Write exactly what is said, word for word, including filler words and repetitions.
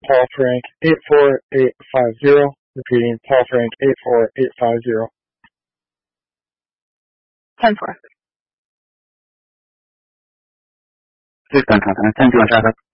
Paul Frank eight four eight five zero. Repeating, Paul Frank eight four eight five zero. ten four. Please don't contact. Thank you, Traffic.